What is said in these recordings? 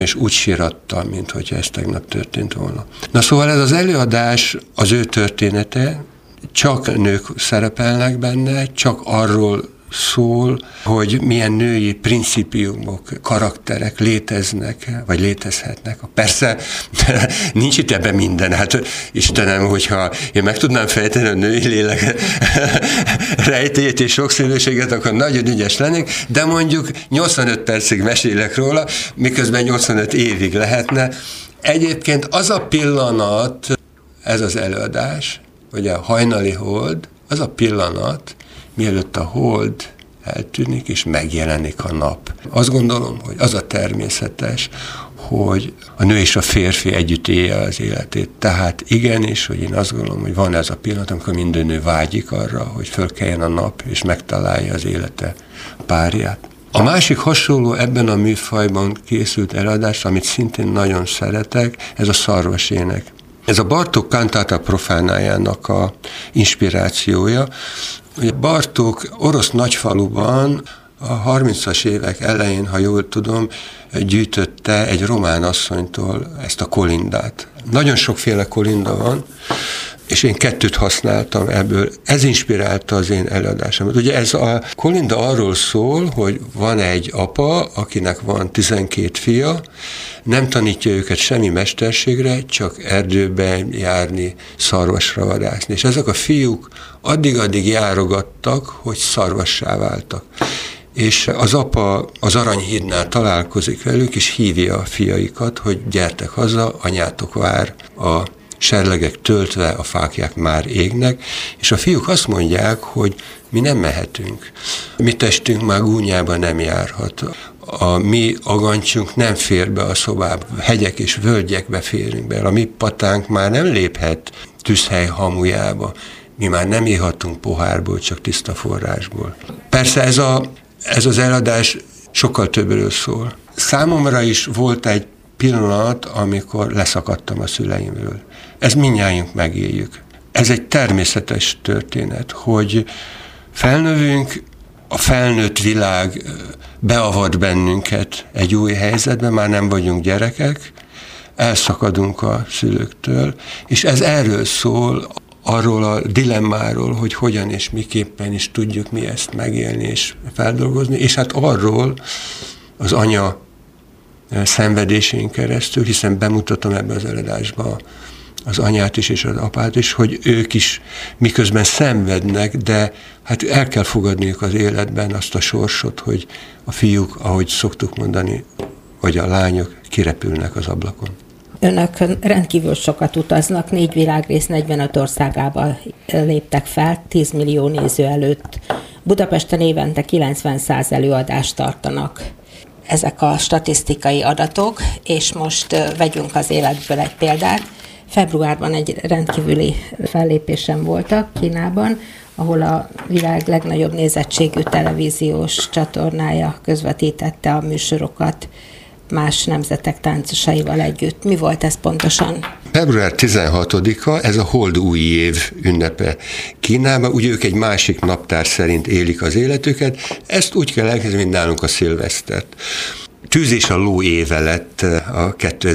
és úgy sírattam, minthogyha ez tegnap történt volna. Na szóval ez az előadás, az ő története, csak nők szerepelnek benne, csak arról szól, hogy milyen női principiumok, karakterek léteznek, vagy létezhetnek. Persze nincs itt ebben minden. Hát Istenem, hogyha én meg tudnám fejteni a női lélek rejtélyét és sokszínűséget, akkor nagyon ügyes lennék, de mondjuk 85 percig mesélek róla, miközben 85 évig lehetne. Egyébként az a pillanat, ez az előadás, hogy a hajnali hold, az a pillanat, mielőtt a hold eltűnik, és megjelenik a nap. Azt gondolom, hogy az a természetes, hogy a nő és a férfi együtt élje az életét. Tehát igenis, hogy én azt gondolom, hogy van ez a pillanat, amikor minden nő vágyik arra, hogy fölkeljen a nap, és megtalálja az élete párját. A másik hasonló ebben a műfajban készült előadás, amit szintén nagyon szeretek, ez a szarvasének. Ez a Bartók Cantata Profanájának a inspirációja. Ugye Bartók orosz nagyfaluban a 30-as évek elején, ha jól tudom, gyűjtötte egy román asszonytól ezt a kolindát. Nagyon sokféle kolinda van, és én 2 használtam ebből. Ez inspirálta az én előadásomat. Ugye ez a kolinda arról szól, hogy van egy apa, akinek van 12 fia, nem tanítja őket semmi mesterségre, csak erdőben járni, szarvasra vadászni. És ezek a fiúk addig-addig járogattak, hogy szarvassá váltak. És az apa az Aranyhídnál találkozik velük, és hívja a fiaikat, hogy gyertek haza, anyátok vár, a serlegek töltve, a fáklyák már égnek, és a fiúk azt mondják, hogy mi nem mehetünk. Mi testünk már gúnyába nem járhat. A mi agancsunk nem fér be a szobába, hegyek és völgyekbe férünk be. A mi patánk már nem léphet tűzhely hamujába. Mi már nem ihatunk pohárból, csak tiszta forrásból. Persze ez az eladás sokkal többről szól. Számomra is volt egy pillanat, amikor leszakadtam a szüleimről. Ez mindnyájunk megéljük. Ez egy természetes történet, hogy felnövünk, a felnőtt világ beavat bennünket egy új helyzetbe, már nem vagyunk gyerekek, elszakadunk a szülőktől, és ez erről szól, arról a dilemmáról, hogy hogyan és miképpen is tudjuk mi ezt megélni és feldolgozni, és hát arról az anya szenvedésén keresztül, hiszen bemutatom ebbe az előadásba az anyát is és az apát is, hogy ők is miközben szenvednek, de hát el kell fogadniuk az életben azt a sorsot, hogy a fiúk, ahogy szoktuk mondani, vagy a lányok kirepülnek az ablakon. Önök rendkívül sokat utaznak, 4 világrész 45 országában léptek fel, 10 millió néző előtt. Budapesten évente 90-100 előadást tartanak. Ezek a statisztikai adatok, és most vegyünk az életből egy példát. Februárban egy rendkívüli fellépésen voltak Kínában, ahol a világ legnagyobb nézettségű televíziós csatornája közvetítette a műsorokat más nemzetek táncosaival együtt. Mi volt ez pontosan? Február 16-a, ez a hold új év ünnepe Kínában. Ugye ők egy másik naptár szerint élik az életüket. Ezt úgy kell elkezdeni, mint nálunk a szilvesztert. Tűz és a ló éve lett a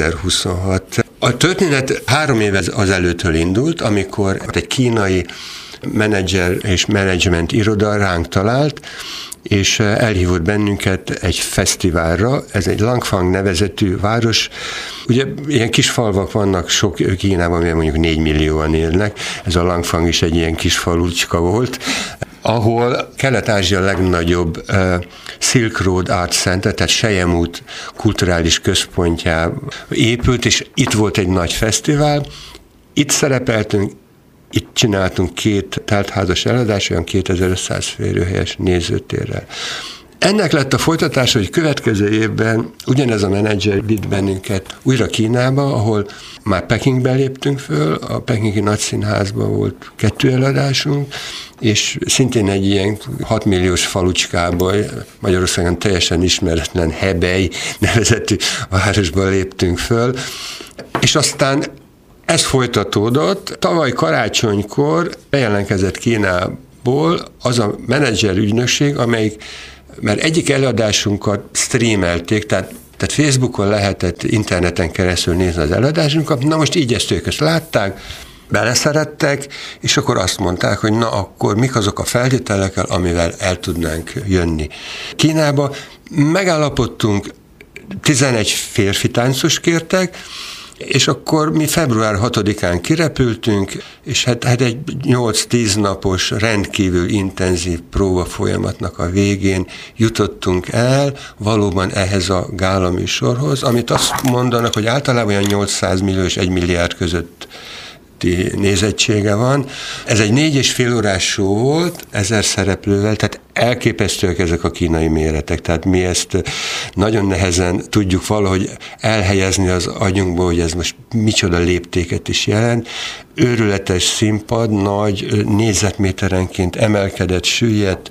2026. A történet 3 évvel azelőttől indult, amikor egy kínai menedzser és menedzsment iroda ránk talált, és elhívott bennünket egy fesztiválra. Ez egy Langfang nevezetű város. Ugye ilyen kis falvak vannak sok Kínában, mert mondjuk 4 millióan élnek. Ez a Langfang is egy ilyen kis falucska volt, ahol Kelet-Ázsia legnagyobb Silk Road Art Center, tehát Selyemút kulturális központjá épült, és itt volt egy nagy fesztivál. Itt szerepeltünk, itt csináltunk 2 teltházas előadás, olyan 2500 férőhelyes nézőtérrel. Ennek lett a folytatása, hogy következő évben ugyanez a menedzser vitt bennünket újra Kínába, ahol már Pekingbe léptünk föl, a Pekingi Nagyszínházban volt 2 előadásunk, és szintén egy ilyen 6 milliós falucskába, Magyarországon teljesen ismeretlen Hebei nevezetű városba léptünk föl, és aztán ez folytatódott. Tavaly karácsonykor bejelentkezett Kínából az a menedzser ügynökség, amelyik, mert egyik előadásunkat streamelték, tehát Tehát Facebookon lehetett interneten keresztül nézni az előadásunkat, na most így ők ezt látták, beleszerettek, és akkor azt mondták, hogy na akkor mik azok a feltételekkel, amivel el tudnánk jönni Kínába. Megállapodtunk, 11 férfi táncos kértek, és akkor mi február 6-án kirepültünk, és hát egy 8-10 napos rendkívül intenzív próba folyamatnak a végén jutottunk el valóban ehhez a gálaműsorhoz, amit azt mondanak, hogy általában olyan 800 millió és 1 milliárd között nézettsége van. Ez egy 4,5 órás show volt, 1000 szereplővel, tehát elképesztőek ezek a kínai méretek, tehát mi ezt nagyon nehezen tudjuk valahogy elhelyezni az agyunkba, hogy ez most micsoda léptéket is jelent. Őrületes színpad, nagy négyzetméterenként emelkedett, süllyedt,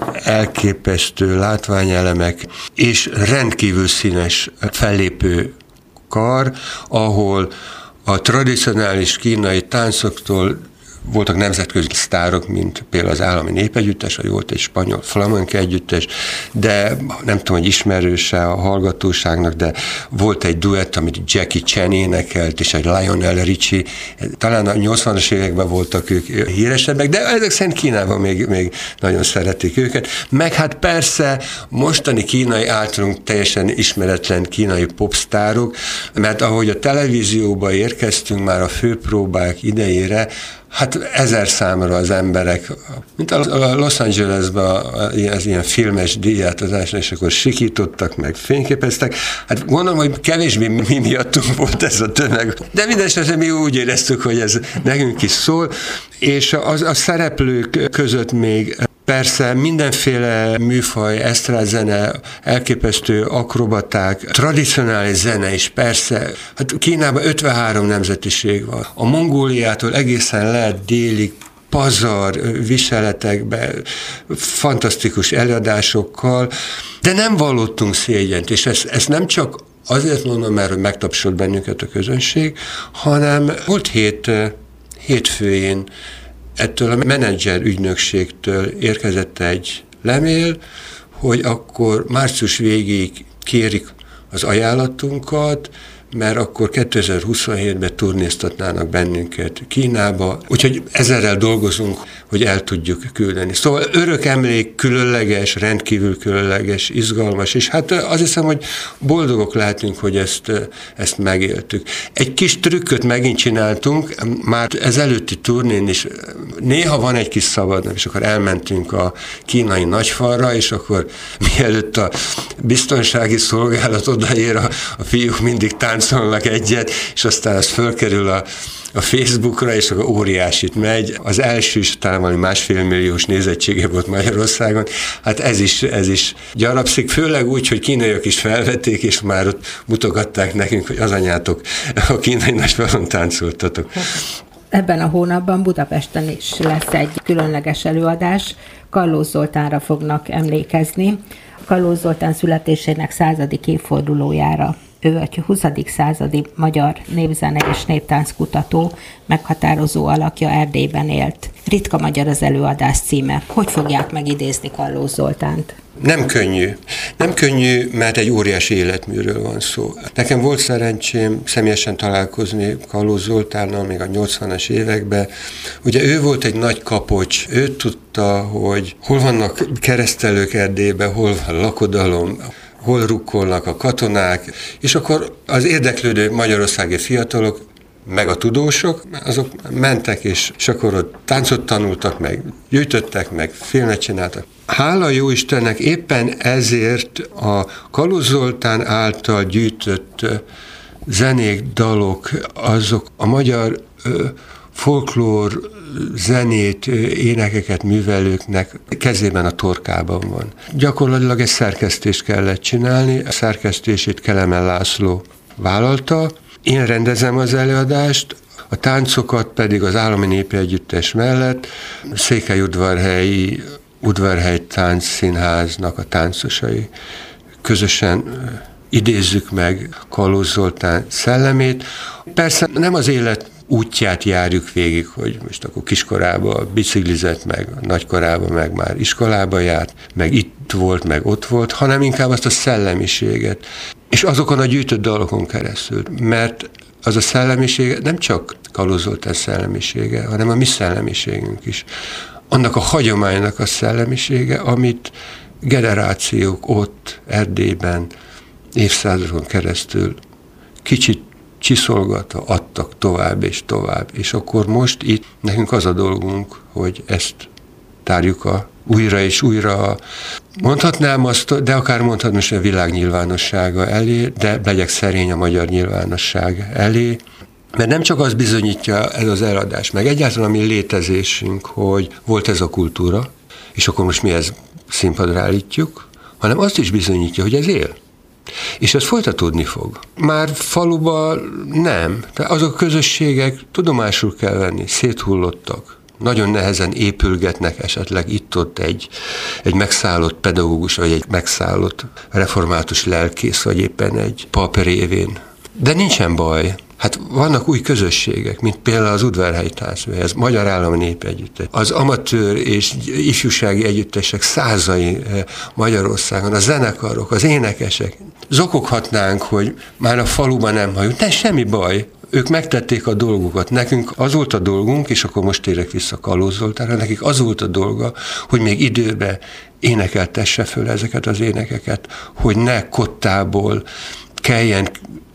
elképesztő látványelemek, és rendkívül színes fellépő kar, ahol a tradicionális kínai táncoktól voltak nemzetközi sztárok, mint például az Állami Népegyüttes, vagy volt egy spanyol flamenco együttes, de nem tudom, hogy ismerőse a hallgatóságnak, de volt egy duett, amit Jackie Chan énekelt, és egy Lionel Richie, talán a 80-as években voltak ők híresebbek, de ezek szerint Kínában még nagyon szeretik őket. Meg hát persze mostani kínai általunk teljesen ismeretlen kínai popsztárok, mert ahogy a televízióba érkeztünk már a főpróbák idejére, hát 1000 számra az emberek, mint a Los Angelesben az ilyen filmes díjátozásra, és akkor sikítottak, meg fényképeztek. Hát gondolom, hogy kevésbé mi miattunk volt ez a tömeg. De mindesetre mi úgy éreztük, hogy ez nekünk is szól, és a szereplők között még persze mindenféle műfaj, esztrádzene, elképesztő akrobaták, tradicionális zene is persze. Hát Kínában 53 nemzetiség van. A Mongóliától egészen lehet délig, pazar viseletekbe, fantasztikus előadásokkal, de nem vallottunk szégyent, és ezt nem csak azért mondom, mert hogy megtapsolt bennünket a közönség, hanem volt hétfőjén ettől a menedzser ügynökségtől érkezett egy lemél, hogy akkor március végéig kérik az ajánlatunkat, mert akkor 2027-ben turnéztatnának bennünket Kínába, úgyhogy ezerrel dolgozunk, hogy el tudjuk küldeni. Szóval örök emlék, különleges, rendkívül különleges, izgalmas, és hát azt hiszem, hogy boldogok lehetünk, hogy ezt megéltük. Egy kis trükköt megint csináltunk, már ez előtti turnén is, néha van egy kis szabad nap, és akkor elmentünk a kínai nagyfalra, és akkor mielőtt a biztonsági szolgálat odaér, a fiúk mindig táncolnak egyet, és aztán az fölkerül a Facebookra, és akkor óriásit megy. Az első is talán valami 1,5 milliós nézettsége volt Magyarországon. Hát ez is gyarapszik, főleg úgy, hogy kínaiak is felvették, és már ott mutogatták nekünk, hogy az anyátok, a kínai nagyfalon táncoltatok. Ebben a hónapban Budapesten is lesz egy különleges előadás. Kallós Zoltánra fognak emlékezni. Kallós Zoltán születésének 100. évfordulójára. Ő egy 20. századi magyar népzene és néptánckutató, meghatározó alakja, Erdélyben élt. Ritka magyar az előadás címe. Hogy fogják megidézni Kallós Zoltánt? Nem könnyű, mert egy óriási életműről van szó. Nekem volt szerencsém személyesen találkozni Kallós Zoltánnal még a 80-as években. Ugye ő volt egy nagy kapocs, ő tudta, hogy hol vannak keresztelők Erdélyben, hol van lakodalom, hol rukkolnak a katonák, és akkor az érdeklődő magyarországi fiatalok, meg a tudósok, azok mentek, és akkor ott táncot tanultak, meg gyűjtöttek, meg filmet csináltak. Hála jó Istennek éppen ezért a Kallós Zoltán által gyűjtött zenék, dalok, azok a magyar folklór zenét, énekeket művelőknek kezében, a torkában van. Gyakorlatilag egy szerkesztést kellett csinálni, a szerkesztését Kelemen László vállalta. Én rendezem az előadást, a táncokat pedig az Állami Népegyüttes mellett Székelyudvarhelyi Udvarhely Táncszínháznak a táncosai közösen idézzük meg Kallós Zoltán szellemét. Persze nem az élet útját járjuk végig, hogy most akkor kiskorában biciklizett, meg nagykorában meg már iskolába járt, meg itt volt, meg ott volt, hanem inkább azt a szellemiséget. És azokon a gyűjtött dalokon keresztül, mert az a szellemiség nem csak Kalóz Zoltán szellemisége, hanem a mi szellemiségünk is. Annak a hagyománynak a szellemisége, amit generációk ott Erdélyben évszázadon keresztül kicsit csiszolgatva adtak tovább és tovább. És akkor most itt nekünk az a dolgunk, hogy ezt tárjuk újra és újra. Mondhatnám azt, de akár mondhatnám most a világ nyilvánossága elé, de legyek szerény a magyar nyilvánosság elé, mert nem csak az bizonyítja ez az eladás, meg egyáltalán a mi létezésünk, hogy volt ez a kultúra, és akkor most mi ezt színpadra állítjuk, hanem azt is bizonyítja, hogy ez él. És ez folytatódni fog. Már faluban nem. De azok a közösségek tudomásul kell venni, széthullottak. Nagyon nehezen épülgetnek esetleg itt-ott egy megszállott pedagógus, vagy egy megszállott református lelkész, vagy éppen egy pap révén. De nincsen baj. Hát vannak új közösségek, mint például az Udvarhelyi Táncmű, ez Magyar Állami Népegyüttes. Az amatőr és ifjúsági együttesek százai Magyarországon, a zenekarok, az énekesek. Zokoghatnánk, hogy már a faluban nem halljuk, de semmi baj. Ők megtették a dolgukat. Nekünk az volt a dolgunk, és akkor most térek vissza Kalóz Zoltánra, nekik az volt a dolga, hogy még időben énekeltesse föl ezeket az énekeket, hogy ne kottából kelljen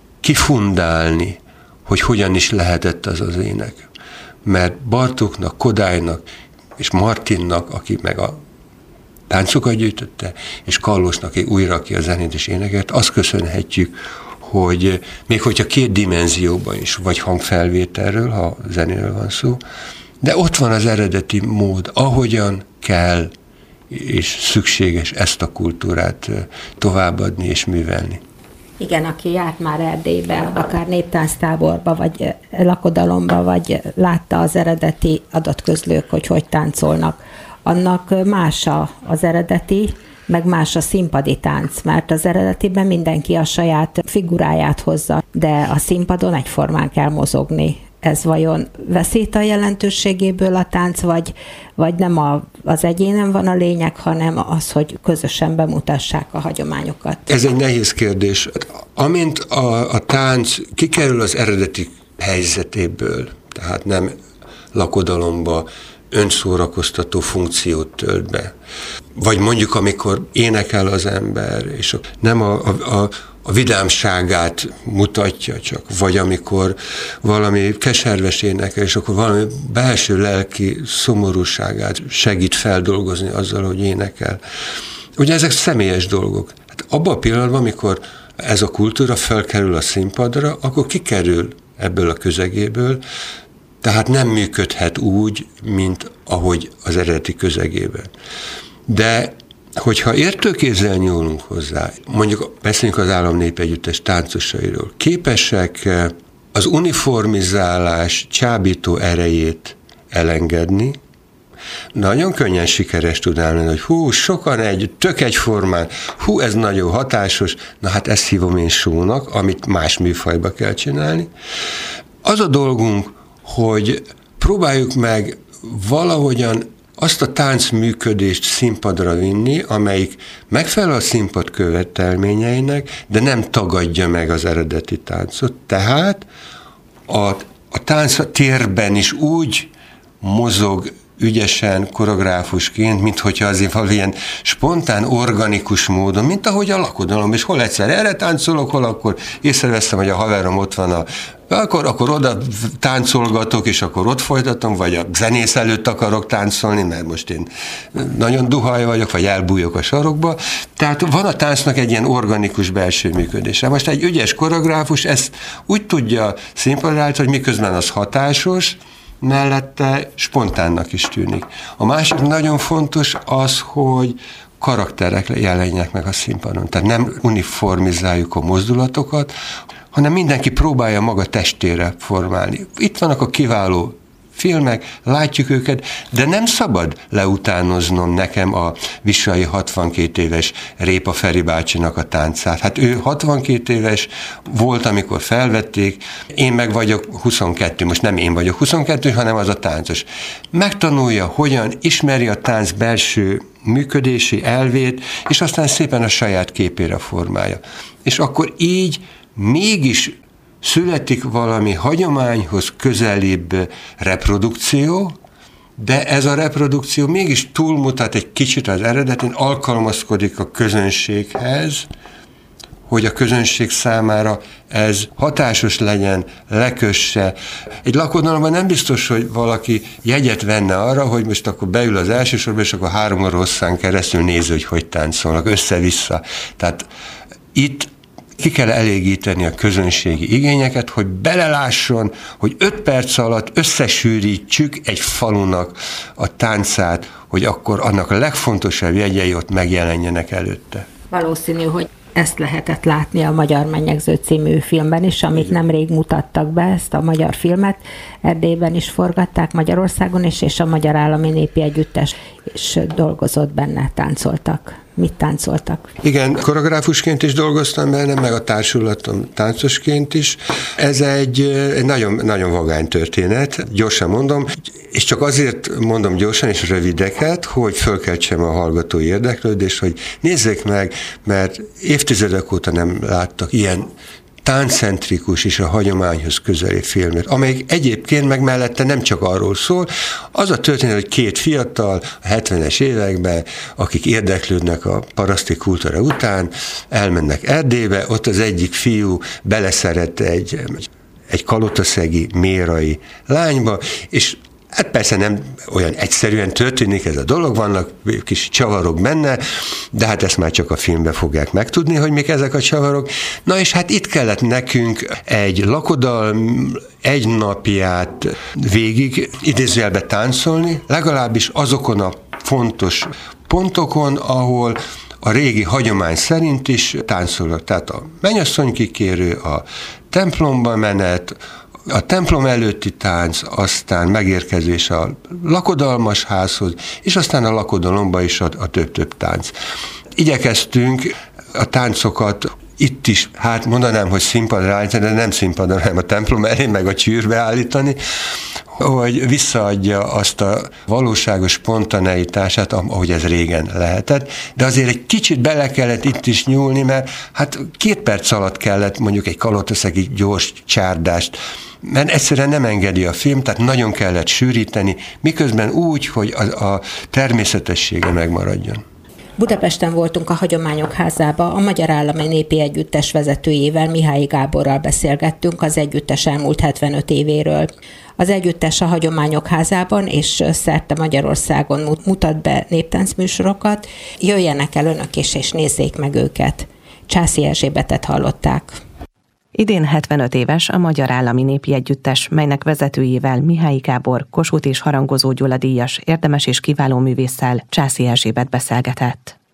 kifundálni, hogy hogyan is lehetett az az ének. Mert Bartóknak, Kodálynak és Martinnak, aki meg a táncokat gyűjtötte, és Kallósnak, aki újra ki a zenét és éneket, azt köszönhetjük, hogy még hogyha 2 dimenzióban is, vagy hangfelvételről, ha zenéről van szó, de ott van az eredeti mód, ahogyan kell és szükséges ezt a kultúrát továbbadni és művelni. Igen, aki járt már Erdélybe, akár néptánctáborba, vagy lakodalomba, vagy látta az eredeti adatközlők, hogy táncolnak, annak más az eredeti, meg más a színpadi tánc, mert az eredetiben mindenki a saját figuráját hozza, de a színpadon egyformán kell mozogni. Ez vajon veszít a jelentőségéből a tánc, vagy nem az egyénen van a lényeg, hanem az, hogy közösen bemutassák a hagyományokat? Ez egy nehéz kérdés. Amint a tánc kikerül az eredeti helyzetéből, tehát nem lakodalomba, önszórakoztató funkciót tölt be. Vagy mondjuk, amikor énekel az ember, és nem a vidámságát mutatja csak, vagy amikor valami keserves énekel, és akkor valami belső lelki szomorúságát segít feldolgozni azzal, hogy énekel. Ugye ezek személyes dolgok. Hát abban a pillanatban, amikor ez a kultúra felkerül a színpadra, akkor kikerül ebből a közegéből, tehát nem működhet úgy, mint ahogy az eredeti közegében. De hogyha értőkézzel nyúlunk hozzá, mondjuk beszéljünk az Állami Népegyüttes táncosairól, képesek az uniformizálás csábító erejét elengedni, nagyon könnyen sikeres tud állni, hogy hú, sokan tök egyformán, hú, ez nagyon hatásos, na hát ezt hívom én show-nak, amit más műfajba kell csinálni. Az a dolgunk, hogy próbáljuk meg valahogyan azt a táncműködést színpadra vinni, amelyik megfelel a színpad követelményeinek, de nem tagadja meg az eredeti táncot. Tehát a tánc a térben is úgy mozog ügyesen, koreográfusként, mint hogyha azért valamilyen spontán, organikus módon, mint ahogy a lakodalom, és hol egyszer erre táncolok, hol akkor észreveszem, hogy a haverom ott van akkor oda táncolgatok, és akkor ott folytatom, vagy a zenész előtt akarok táncolni, mert most én nagyon duhaj vagyok, vagy elbújok a sarokba. Tehát van a táncnak egy ilyen organikus belső működése. Most egy ügyes koreográfus ezt úgy tudja színpadra állítani, hogy miközben az hatásos, mellette spontánnak is tűnik. A másik nagyon fontos az, hogy karakterek jelenjenek meg a színpadon. Tehát nem uniformizáljuk a mozdulatokat, hanem mindenki próbálja maga testére formálni. Itt vannak a kiváló filmek, látjuk őket, de nem szabad leutánoznom nekem a Vissai 62 éves Répa Feri bácsinak a táncát. Hát ő 62 éves volt, amikor felvették, én meg vagyok 22, most nem én vagyok 22, hanem az a táncos. Megtanulja, hogyan ismeri a tánc belső működési elvét, és aztán szépen a saját képére formálja. És akkor így mégis születik valami hagyományhoz közelibb reprodukció, de ez a reprodukció mégis túlmutat egy kicsit az eredetén, alkalmazkodik a közönséghez, hogy a közönség számára ez hatásos legyen, lekösse. Egy lakodalomban nem biztos, hogy valaki jegyet venne arra, hogy most akkor beül az első sorba, és akkor 3 óra hosszán keresztül nézi, hogy táncolnak, össze-vissza. Tehát itt ki kell elégíteni a közönségi igényeket, hogy belelásson, hogy 5 perc alatt összesűrítsük egy falunak a táncát, hogy akkor annak a legfontosabb jegyei ott megjelenjenek előtte. Valószínű, hogy ezt lehetett látni a Magyar Mennyegző című filmben is, amit nemrég mutattak be, ezt a magyar filmet. Erdélyben is forgatták, Magyarországon is, és a Magyar Állami Népi Együttes is dolgozott benne, táncoltak. Mit táncoltak? Igen, koreográfusként is dolgoztam benne, meg a társulatom táncosként is. Ez egy nagyon, nagyon vagány történet, gyorsan mondom, és csak azért mondom gyorsan és rövideket, hogy fölkeltsem a hallgatói érdeklődést, hogy nézzék meg, mert évtizedek óta nem láttak ilyen tánccentrikus és a hagyományhoz közeli filmet, amelyik egyébként meg mellette nem csak arról szól, az a történet, hogy 2 fiatal a 70-es években, akik érdeklődnek a paraszti kultúra után, elmennek Erdélybe, ott az egyik fiú beleszeret egy kalotaszegi mérai lányba, és hát persze nem olyan egyszerűen történik ez a dolog, vannak kis csavarok benne, de hát ezt már csak a filmben fogják megtudni, hogy mik ezek a csavarok. Na és hát itt kellett nekünk egy lakodalm 1 napját végig idézőjelbe táncolni, legalábbis azokon a fontos pontokon, ahol a régi hagyomány szerint is táncolnak. Tehát a mennyasszonykikérő, a templomba menet, a templom előtti tánc, aztán megérkezés a lakodalmas házhoz, és aztán a lakodalomba is a több-több tánc. Igyekeztünk a táncokat itt is, hát mondanám, hogy színpadra állítani, de nem színpadra, hanem a templom elé, meg a csűrbe állítani, hogy visszaadja azt a valóságos spontaneitását, ahogy ez régen lehetett, de azért egy kicsit bele kellett itt is nyúlni, mert hát 2 perc alatt kellett mondjuk egy kalotaszegi gyors csárdást, mert egyszerűen nem engedi a film, tehát nagyon kellett sűríteni, miközben úgy, hogy a természetessége megmaradjon. Budapesten voltunk a Hagyományok Házába, a Magyar Állami Népi Együttes vezetőjével, Mihály Gáborral beszélgettünk az együttes elmúlt 75 évéről. Az együttes a Hagyományok Házában és szerte Magyarországon mutat be néptáncműsorokat. Jöjjenek el önök is, és nézzék meg őket. Császi Erzsébetet hallották. Idén 75 éves a Magyar Állami Népi Együttes, melynek vezetőjével, Mihály Gábor, Kossuth és Harangozó Gyula díjas, érdemes és kiváló művésszel, Császi Erzsébet beszélgetett.